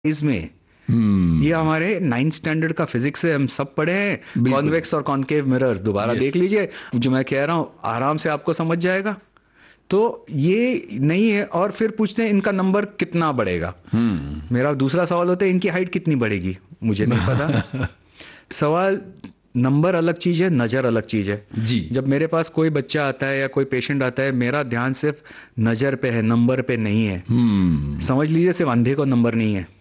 इसमें ये हमारे 9th स्टैंडर्ड का फिजिक्स है, हम सब पढ़े हैं। बिल्कुल। कॉन्वेक्स और कॉनकेव मिरर्स दोबारा यस। देख लीजिए, जो मैं कह रहा हूं आराम से आपको समझ जाएगा। तो ये नहीं है। और फिर पूछते हैं इनका नंबर कितना बढ़ेगा। मेरा दूसरा सवाल होता है इनकी हाइट कितनी बढ़ेगी, मुझे नहीं पता। सवाल, नंबर अलग चीज है, नजर अलग चीज है। जी। जब मेरे पास कोई बच्चा आता है या कोई पेशेंट आता है, मेरा ध्यान सिर्फ नजर पे है, नंबर पे नहीं है। समझ लीजिए सिर्फ अंधे को नंबर नहीं है।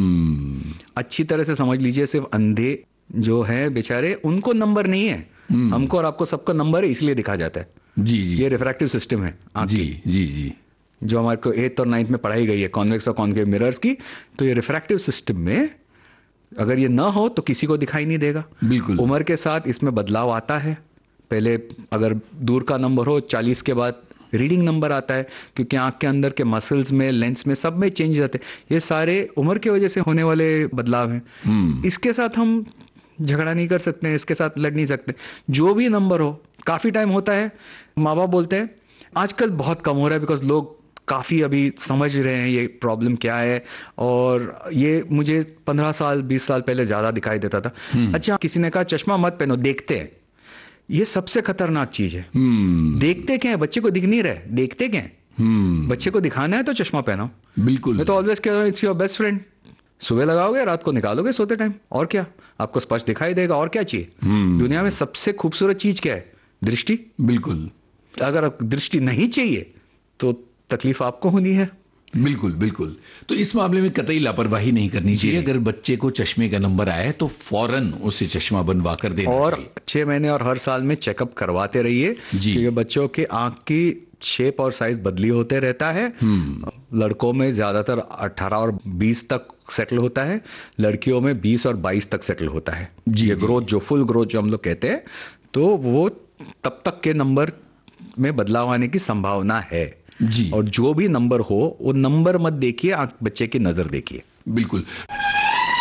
अच्छी तरह से समझ लीजिए, सिर्फ अंधे जो है बेचारे उनको नंबर नहीं है। हमको और आपको सबको नंबर है, इसलिए दिखा जाता है। जी जी। ये रिफ्रैक्टिव सिस्टम है आंख जी की, जी जी। जो हमारे को 8th और 9th में पढ़ाई गई है, कॉन्वेक्स और कॉनकेव मिरर्स की। तो ये रिफ्रैक्टिव सिस्टम में अगर ये ना हो तो किसी को दिखाई नहीं देगा। बिल्कुल। उम्र के साथ इसमें बदलाव आता है। पहले अगर दूर का नंबर हो, 40 के बाद रीडिंग नंबर आता है, क्योंकि आंख के अंदर के मसल्स में, लेंस में, सब में चेंज आते हैं। ये सारे उम्र की वजह से होने वाले बदलाव हैं। इसके साथ हम झगड़ा नहीं कर सकते, इसके साथ लड़ नहीं सकते। जो भी नंबर हो, काफी टाइम होता है माँ बाप बोलते हैं, आजकल बहुत कम हो रहा है बिकॉज लोग काफी अभी समझ रहे हैं ये प्रॉब्लम क्या है। और ये मुझे 15 साल 20 साल पहले ज्यादा दिखाई देता था। अच्छा, किसी ने कहा चश्मा मत पहनो, देखते हैं। ये सबसे खतरनाक चीज है। देखते क्या है, बच्चे को दिख नहीं रहे, देखते क्या है। बच्चे को दिखाना है तो चश्मा पहनो। बिल्कुल। मैं तो ऑलवेज कह रहा हूँ, इट्स योर बेस्ट फ्रेंड। सुबह लगाओगे, रात को निकालोगे सोते टाइम, और क्या, आपको स्पष्ट दिखाई देगा। और क्या चाहिए। दुनिया में सबसे खूबसूरत चीज क्या है? दृष्टि। बिल्कुल। अगर दृष्टि नहीं चाहिए तो तकलीफ आपको होनी है। बिल्कुल बिल्कुल। तो इस मामले में कतई लापरवाही नहीं करनी चाहिए। अगर बच्चे को चश्मे का नंबर आए तो फौरन उसे चश्मा बनवा कर देना और चाहिए। 6 महीने और हर साल में चेकअप करवाते रहिए, क्योंकि बच्चों के आंख की शेप और साइज बदली होते रहता है। लड़कों में ज्यादातर 18 और 20 तक सेटल होता है, लड़कियों में 20 और 22 तक सेटल होता है। ये ग्रोथ, जो फुल ग्रोथ जो हम लोग कहते हैं, तो वो तब तक के नंबर में बदलाव आने की संभावना है। जी। और जो भी नंबर हो, वो नंबर मत देखिए, बच्चे की नजर देखिए। बिल्कुल।